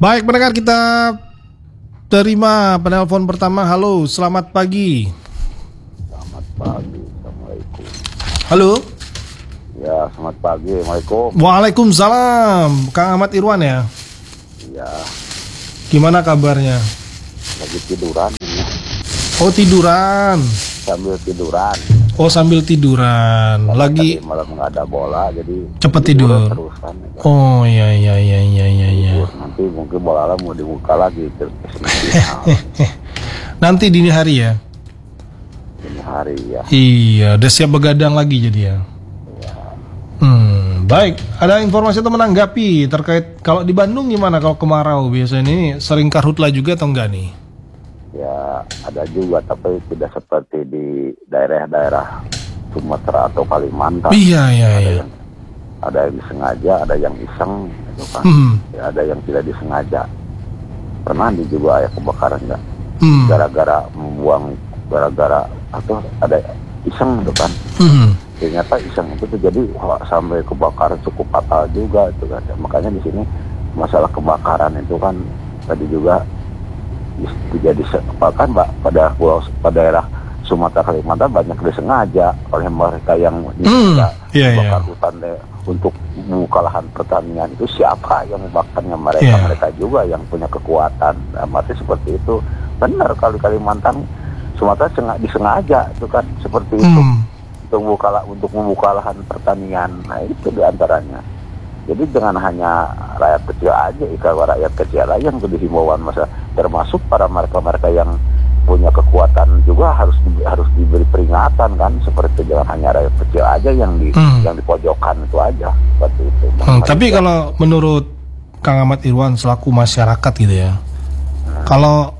Baik, pendengar, kita terima penelpon pertama. Halo, selamat pagi. Selamat pagi, Assalamualaikum. Halo. Ya, selamat pagi, Assalamualaikum. Waalaikumsalam. Kang Ahmad Irwan ya? Ya, Gimana kabarnya? lagi tiduran. Oh, tiduran. Sambil tiduran. Oh, sambil tiduran. Lagi Tadi malam nggak ada bola, jadi cepet tidur. terus kan. Oh, iya. Nanti mungkin bola mau dibuka lagi terus Nanti dini hari ya? ini hari ya. Iya, udah siap begadang lagi jadi ya? Baik, ada informasi atau menanggapi terkait kalau di Bandung gimana kalau kemarau biasanya ini sering karhutla juga atau enggak nih? Ya, ada juga tapi tidak seperti di daerah-daerah Sumatera atau Kalimantan. Iya. Ada yang disengaja, ada yang iseng, gitu kan. Ya, ada yang tidak disengaja. Pernah juga ya kebakaran nggak? Gara-gara membuang, gara-gara atau ada iseng, gitu kan. Ternyata iseng itu terjadi sampai kebakaran cukup fatal juga, itu kan. Makanya di sini masalah kebakaran itu kan tadi juga terjadi bahkan pada daerah Sumatera Kalimantan banyak disengaja oleh mereka yang membakar hutan untuk membuka lahan pertanian. Itu siapa yang membakarnya? Mereka juga yang punya kekuatan. Masih seperti itu. Benar kalau Kalimantan Sumatera disengaja itu kan seperti itu untuk membuka lahan pertanian. Nah itu diantaranya. Jadi dengan hanya rakyat kecil aja, kalau rakyat kecil aja yang dihimbauan masa termasuk para mereka yang punya kekuatan juga harus diberi peringatan kan, seperti jangan hanya rakyat kecil aja yang di pojokan itu aja seperti itu. Tapi kalau menurut Kang Ahmad Irwan selaku masyarakat gitu ya, kalau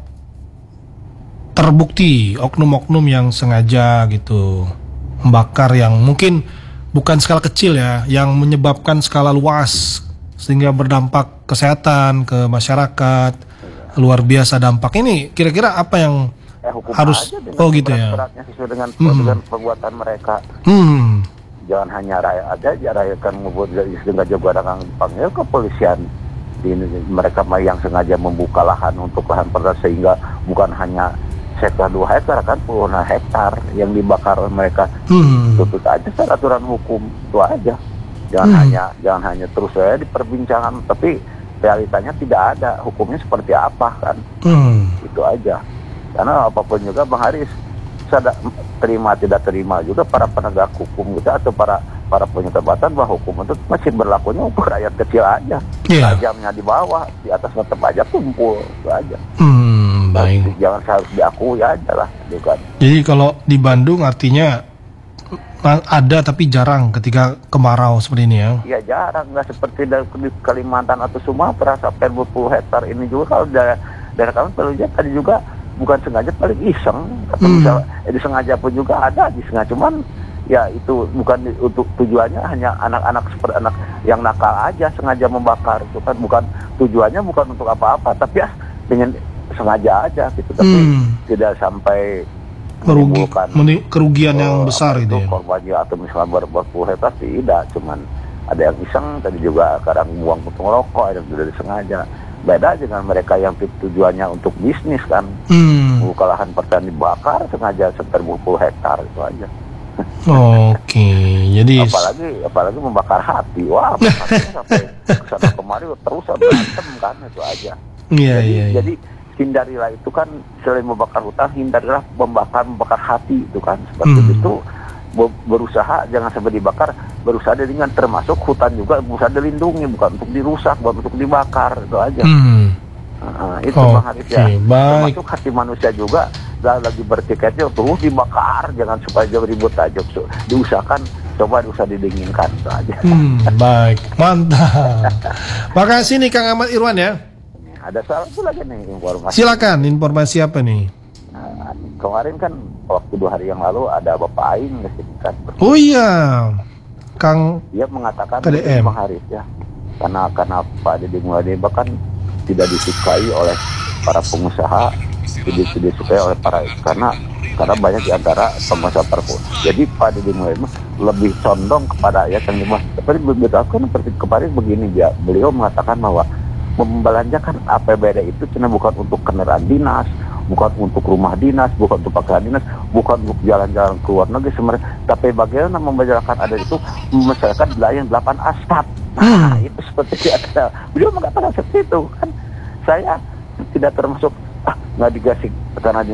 terbukti oknum-oknum yang sengaja gitu membakar yang mungkin bukan skala kecil ya, yang menyebabkan skala luas sehingga berdampak kesehatan ke masyarakat, luar biasa dampak ini. Kira-kira apa yang harus gitu ya? Sesuai dengan perbuatan mereka. Jangan hanya rakyat aja, rakyat kan membuat sengaja barang dipanggil kepolisian. Mereka yang sengaja membuka lahan untuk lahan pertanian sehingga bukan hanya hektar 2 hektar kan puluhan hektar yang dibakar oleh mereka. Tutup aja secara aturan hukum itu aja. Jangan hanya terus saya di perbincangan, tapi realitanya tidak ada hukumnya seperti apa kan. Itu aja. Karena apapun juga Bang Haris terima tidak terima juga para penegak hukum kita atau para punya jabatan bahwa hukum itu masih berlakunya untuk rakyat kecil aja. Tajamnya di bawah, di atas tetap aja tumpul itu aja. Baik. Jangan harus diakui aja lah, bukan. Jadi kalau di Bandung artinya ada tapi jarang ketika kemarau seperti ini ya? Iya jarang, nggak seperti di Kalimantan atau Sumatera sampai 20 hektar ini juga. Kalau daerah kami perlunya tadi juga bukan sengaja, paling iseng atau misalnya disengaja pun juga ada disengaja, cuman ya itu bukan untuk tujuannya hanya anak-anak seperti anak yang nakal aja sengaja membakar itu kan, bukan tujuannya bukan untuk apa-apa tapi ya dengan sengaja aja gitu, tapi tidak sampai menimbulkan kerugian yang besar itu ya. Korbannya atau misalnya berpuluh hektar tidak, cuman ada yang iseng tadi juga kadang buang puntung rokok, ada yang sudah disengaja. Beda dengan mereka yang tujuannya untuk bisnis kan, buka lahan pertanian dibakar sengaja sekitar 20 hektar itu aja. Oke, jadi apalagi membakar hati, wah sampai kesana kemari terus berantem kan itu aja. Jadi hindarilah itu kan, selain membakar hutan hindarilah membakar hati itu kan, seperti itu. Berusaha jangan sampai dibakar, berusaha dengan termasuk hutan juga berusaha dilindungi, bukan untuk dirusak, bukan untuk dibakar, itu aja. Itu Bang Haris ya. Termasuk hati manusia juga lagi bertiketnya terus dibakar, jangan supaya jauh ribut aja, diusahakan coba usah didinginkan itu aja. Baik, mantap. Makasih nih Kang Ahmad Irwan ya. Ada satu lagi nih informasi. Silakan, informasi apa nih? Kemarin kan waktu 2 hari yang lalu ada Bapak Aing kan. Oh iya, Kang. Dia mengatakan KDM. Bang Haris ya, karena Pak Deddy Mulyadi bahkan tidak disukai oleh para pengusaha, tidak disukai oleh karena banyak diantara pengusaha parpol. Jadi Pak Deddy Mulyadi lebih condong kepada ya yang dimana. Seperti kemarin begini dia, beliau mengatakan bahwa membelanjakan APBD itu cuma bukan untuk kendaraan dinas, bukan untuk rumah dinas, bukan untuk pakaian dinas, bukan untuk jalan-jalan ke luar negeri sebenarnya, tapi bagaimana membicarakan ada itu masyarakat wilayah yang 8 astap. Nah, itu seperti ada. Beliau mengatakan seperti itu kan. Saya tidak termasuk nggak dikasih karena